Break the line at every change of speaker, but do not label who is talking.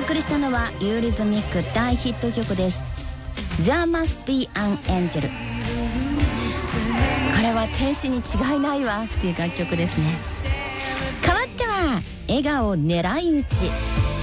送りしたのはユーリズミック大ヒット曲です。 There Must Be an Angel。 これは天使に違いないわっていう楽曲ですね。代わっては笑顔狙い撃ち。